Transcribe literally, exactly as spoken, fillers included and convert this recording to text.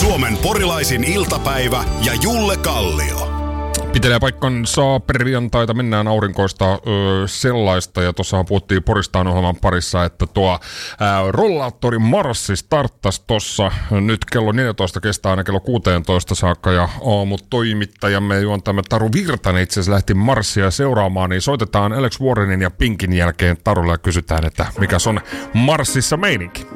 Suomen porilaisin iltapäivä ja Julle Kallio. Pitelee paikkansa perjantaita, mennään aurinkoista öö, sellaista, ja tuossahan puhuttiin Poristaan ohjelman parissa, että tuo ää, rollaattori Marssi starttasi tuossa nyt kello neljätoista, kestää aina kello kuusitoista saakka, ja aamutoimittajamme juontajamme Taru Virtanen itse asiassa lähti Marssia seuraamaan, niin soitetaan Alex Warrenin ja Pinkin jälkeen Tarulle ja kysytään, että mikä on Marsissa meininki.